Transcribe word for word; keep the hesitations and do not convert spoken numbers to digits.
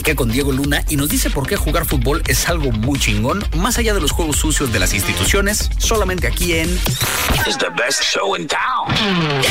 Platiqué con Diego Luna y nos dice por qué jugar fútbol es algo muy chingón, más allá de los juegos sucios de las instituciones, solamente aquí en... It's the best show in town.